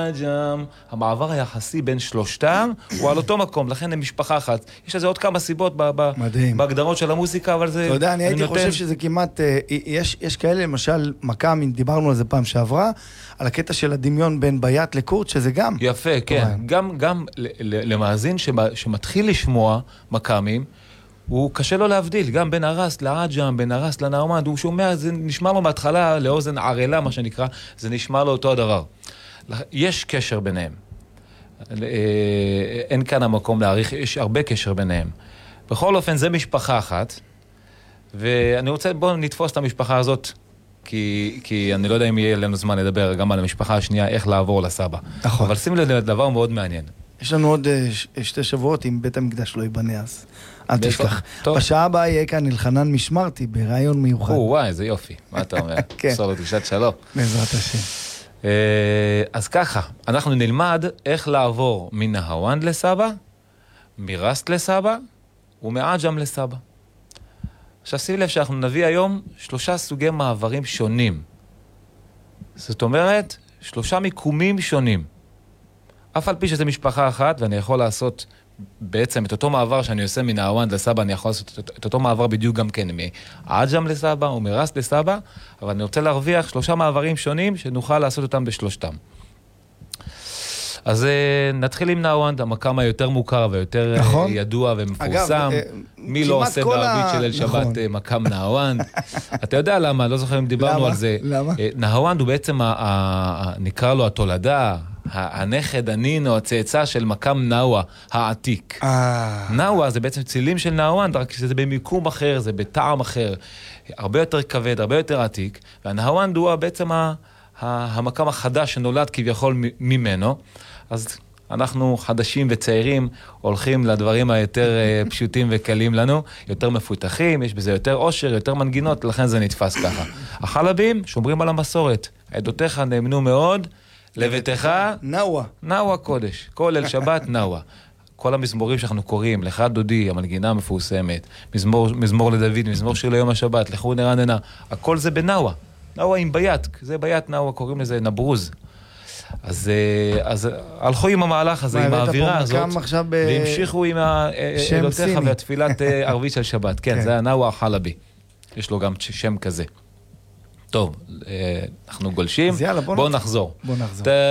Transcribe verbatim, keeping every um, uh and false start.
לעג'ם, המעבר היחסי בין שלושתם הוא על אותו מקום, לכן הם משפחה אחת. יש לזה עוד כמה סיבות בהגדרות של המוזיקה, אבל זה... אתה יודע, אני הייתי חושב שזה כמעט, יש כאלה, למשל, מקאם, דברנו על זה פעם שעברה, על הקטע של הדמיון בין ביית לקורט, שזה גם... יפה, כן. גם למאזין שמתחיל לשמוע מקאמים, הוא קשה לו להבדיל, גם בין הרס לעג'ם, בין הרס לנעמד, הוא שומע, זה נשמע לו מההתחלה לאוזן ערלה, מה שנקרא, זה נשמע לו אותו הדבר. יש קשר ביניהם. אין כאן המקום להעריך, יש הרבה קשר ביניהם. בכל אופן, זה משפחה אחת, ואני רוצה, בואו נתפוס את המשפחה הזאת, כי, כי אני לא יודע אם יהיה לנו זמן לדבר גם על המשפחה השנייה, איך לעבור לסבא. נכון. אבל שים לב דבר מאוד מעניין. יש לנו עוד שתי שבועות אם בית המקדש לא ייבנה, אז אל תשכח. בשעה הבאה יהיה כאן אלחנן משמרתי ברעיון מיוחד. או, וואי, זה יופי. מה אתה אומר? כן. סור לתקשת שלום. בעזרת השם. אז ככה, אנחנו נלמד איך לעבור מנהוואנד לסבא, מרסט לסבא ומעג'ם לסבא. עכשיו שים לב שאנחנו נביא היום שלושה סוגי מעברים שונים. זאת אומרת, שלושה מיקומים שונים. אף על פי שזה משפחה אחת, ואני יכול לעשות בעצם את אותו מעבר שאני עושה מנהוואנד לסבא, אני יכול לעשות את אותו מעבר בדיוק גם כן, מעג'ם לסבא או מרסט לסבא, אבל אני רוצה להרוויח שלושה מעברים שונים שנוכל לעשות אותם בשלושתם. אז נתחיל עם נהוואנד, המקאם היותר מוכר ויותר נכון. ידוע ומפורסם. אגב, מי לא עושה בערבית של אל שבת נכון. מקאם נהוואנד? אתה יודע למה? לא זוכר אם דיברנו למה? על זה. למה? נהוואנד הוא בעצם, ה- ה- נקרא לו התולדה, הנכד, הנין או הצאצא של מקאם נאווה העתיק. נאווה זה בעצם צילים של נהוואנד, רק שזה במיקום אחר, זה בטעם אחר, הרבה יותר כבד, הרבה יותר עתיק, והנהוואנד הוא בעצם ה- ה- המקאם החדש שנולד כביכול ממנו. אז אנחנו חדשים וצעירים הולכים לדברים היותר פשוטים וקלים לנו, יותר מפותחים, יש בזה יותר עושר, יותר מנגינות, לכן זה נתפס ככה. החלבים שומרים על המסורת, עדותיך נאמנו מאוד, לביתך נאווה. נאווה קודש, כל אל שבת נאווה. כל המזמורים שאנחנו קוראים, לך דודי, המנגינה המפורסמת, מזמור, מזמור לדוד, מזמור שיר ליום השבת, לכו נרננה, הכל זה בנאווה. נאווה עם ביית, זה ביית נאווה, קוראים לזה נברוז. אז, אז הלכו עם המהלך הזה, עם האווירה הזאת, והמשיכו עם אלותיך והתפילת ערבית של שבת. כן, זה הנאווה החלבי. יש לו גם שם כזה. טוב, אנחנו גולשים. בואו נחזור. בואו נחזור.